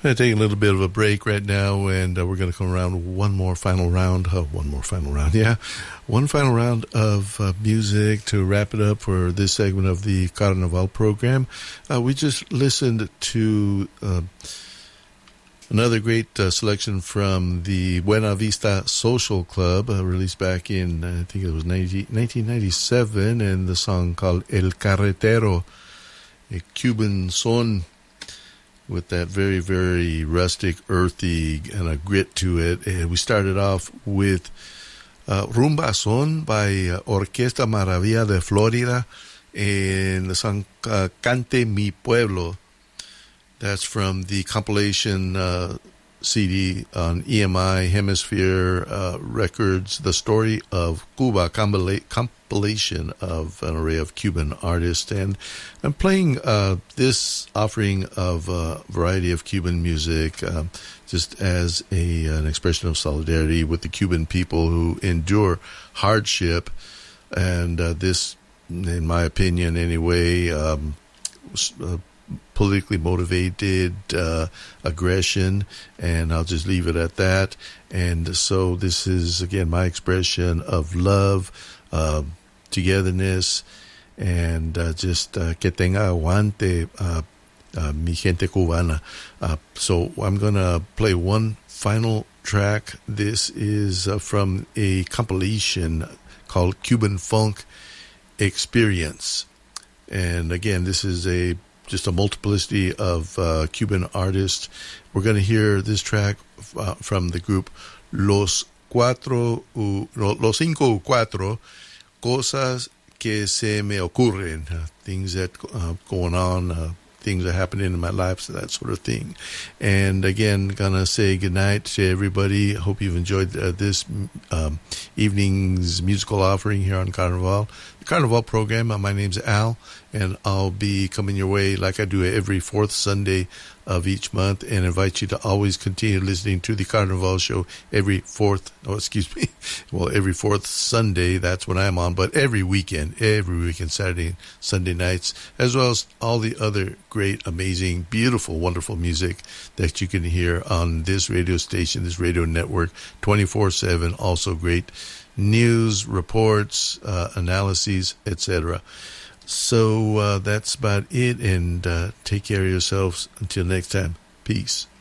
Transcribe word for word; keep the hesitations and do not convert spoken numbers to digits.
I'm going to take a little bit of a break right now, and uh, we're going to come around one more final round. Oh, one more final round, yeah. One final round of uh, music to wrap it up for this segment of the Carnaval program. Uh, we just listened to uh, another great uh, selection from the Buena Vista Social Club, uh, released back in, I think it was nineteen ninety-seven, and the song called El Carretero, a Cuban son, with that very, very rustic, earthy, and a grit to it. And we started off with uh, Rumba Son by uh, Orquesta Maravilla de Florida, and the song uh, Cante Mi Pueblo. That's from the compilation uh, C D on E M I Hemisphere uh, Records, The Story of Cuba, compila- compilation of an array of Cuban artists. And I'm playing uh, this offering of a variety of Cuban music uh, just as a an expression of solidarity with the Cuban people who endure hardship. And uh, this, in my opinion anyway, um, uh, politically motivated uh, aggression, and I'll just leave it at that. And so this is, again, my expression of love, uh, togetherness, and uh, just uh, que tenga aguante, uh, uh, mi gente cubana. Uh, so I'm going to play one final track. This is uh, from a compilation called Cuban Funk Experience. And again, this is a just a multiplicity of uh, Cuban artists. We're going to hear this track uh, from the group Los Cuatro, uh, Los Cinco Cuatro, Cosas que se me ocurren, uh, things that uh, going on, uh, things that are happening in my life, so that sort of thing. And again, gonna say goodnight to everybody. Hope you've enjoyed uh, this um, evening's musical offering here on Carnaval. The Carnaval program, uh, my name's Al, and I'll be coming your way like I do every fourth Sunday of each month, and invite you to always continue listening to the Carnaval show every fourth, oh, excuse me, well, every fourth Sunday, that's when I'm on, but every weekend, every weekend, Saturday, Sunday nights, as well as all the other great, amazing, beautiful, wonderful music that you can hear on this radio station, this radio network, twenty-four seven, also great news, reports, uh, analyses, et cetera. So uh, that's about it, and uh, take care of yourselves until next time. Peace.